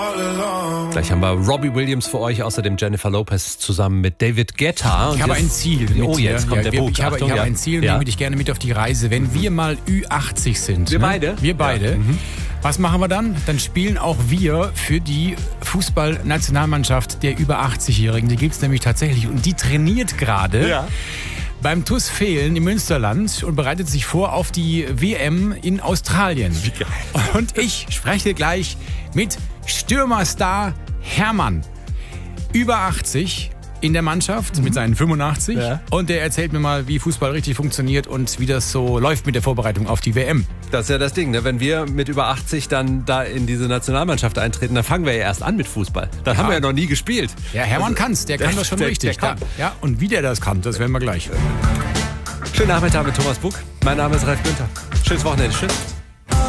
Gleich haben wir Robbie Williams für euch, außerdem Jennifer Lopez zusammen mit David Guetta. Ich habe ein Ziel. Jetzt kommt der Bug. Ich habe ein Ziel und nehme dich gerne mit auf die Reise. Wenn wir mal Ü80 sind. Wir beide? Wir beide. Ja. Was machen wir dann? Dann spielen auch wir für die Fußballnationalmannschaft der über 80-Jährigen. Die gibt es nämlich tatsächlich und die trainiert gerade. Beim TuS Vehlen im Münsterland und bereitet sich vor auf die WM in Australien. Wie geil. Und ich spreche gleich mit Stürmerstar Hermann. Über 80 in der Mannschaft mit seinen 85. Ja. Und der erzählt mir mal, wie Fußball richtig funktioniert und wie das so läuft mit der Vorbereitung auf die WM. Das ist ja das Ding, ne? Wenn wir mit über 80 dann da in diese Nationalmannschaft eintreten, dann fangen wir ja erst an mit Fußball. Dann haben wir ja noch nie gespielt. Ja, Hermann kann's, der kann das schon richtig. Der kann. Ja, und wie der das kann, das werden wir gleich. Schönen Nachmittag mit Thomas Buck. Mein Name ist Ralf Günther. Schönes Wochenende. Tschüss.